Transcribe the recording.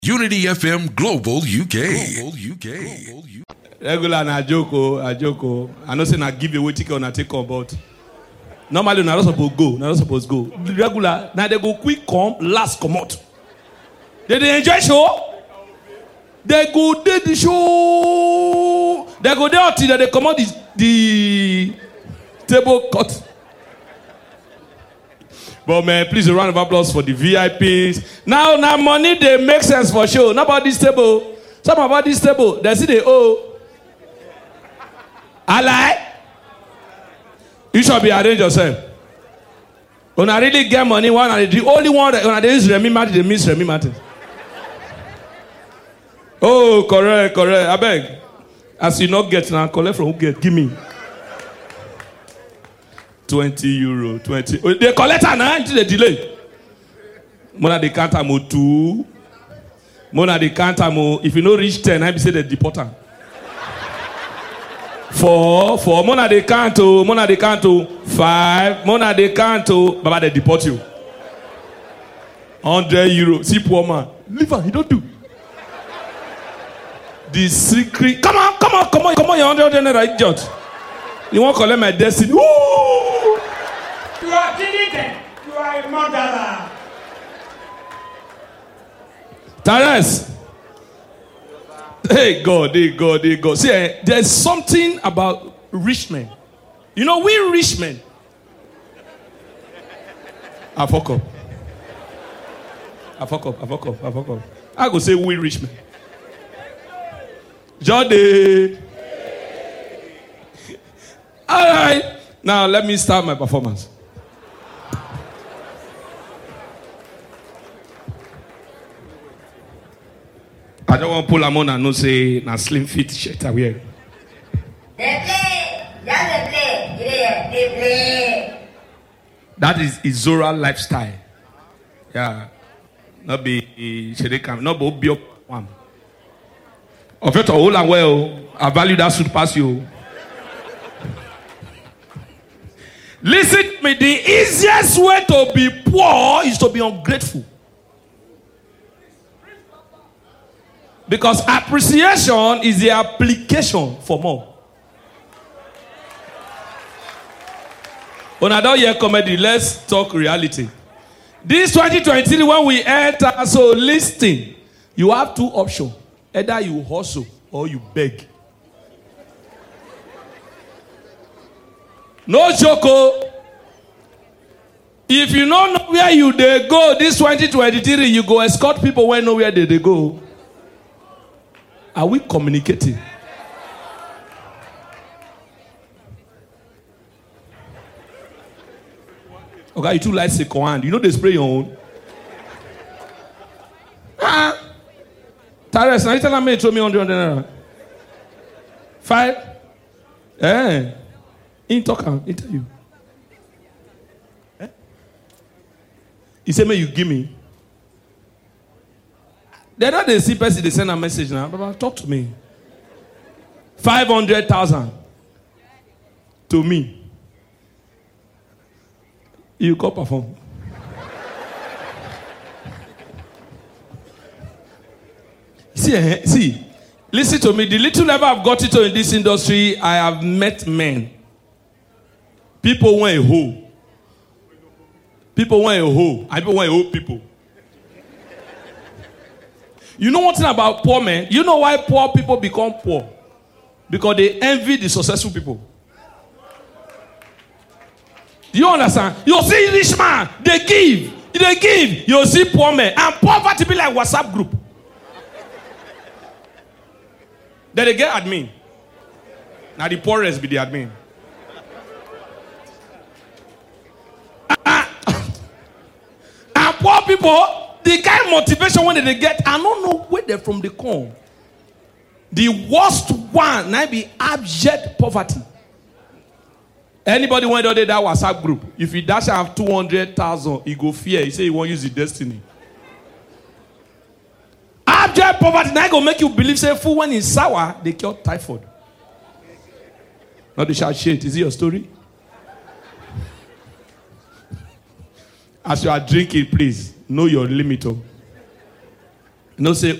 Unity FM Global UK. Regular na joke. I know say na give away ticket on a take on, but normally na not supposed go. Regular now they go quick come, last come out. They enjoy show. They go do the show. They go there until they come out the table cut. But man, please a round of applause for the VIPs. Now money they make sense for show. Not about this table. Some about this table. They see they owe. I lie. You should be arrange yourself. When I really get money, the only one that when I use Remy Martin, they miss Remy Martin. Oh, correct. I beg. As you not get now, collect from who get. Give me. 20 euro, 20. They collect her now until they delay. Mona they count am 2. Mona they count am if you no reach 10, I be say they deport her. 4. Mona they count 5. Mona they count Baba they deport you. 100 euro. See poor man. Leave her, he don't do. The secret. Come on, your 100 naira idiot. You won't collect my destiny. Ooh! You are killing them. You are a murderer. Terence. Hey God. See, there's something about rich men. You know, we rich men. I fuck up. I go say we rich men. Jody. All right. Now let me start my performance. I don't want to pull a man and no say na slim fit shirt I wear. They play. That is Izora lifestyle. Yeah. Not be Shedekam, not be Obiok one. Of it all and well, I value that suit pass you. Listen to me, the easiest way to be poor is to be ungrateful. Because appreciation is the application for more. When I don't hear comedy, let's talk reality. This 2023, when we enter, so listen, you have 2 options. Either you hustle or you beg. No joke. If you don't know where you they go, this 2023, you go escort people when know where they go. Are we communicating? Okay, you too like second hand. You know they spray your own. Tares, now you tell me throw me 100 naira. 5? In talk, in tell you. He said, "May you give me." They're not the see person. They send a message now. Baba, talk to me. 500,000 to me. You go perform. See. Listen to me. The little level I've got into in this industry, I have met men. People want a hoe. People want a hoe. And people want a hoe people. You know one thing about poor men? You know why poor people become poor? Because they envy the successful people. Do you understand? You see rich man, they give. You see poor men. And poverty be like WhatsApp group. Then they get admin. Now the poorest be the admin. And poor people, the kind of motivation when they get, I don't know where they're from the come. The worst one might be abject poverty. Anybody want to do that WhatsApp group? If you dash have 200,000, he go fear. He say he won't use the destiny. Abject poverty now go make you believe say food when it's sour they cure typhoid. Not the shout shit. Is it your story? As you are drinking, please know your limit. You know, say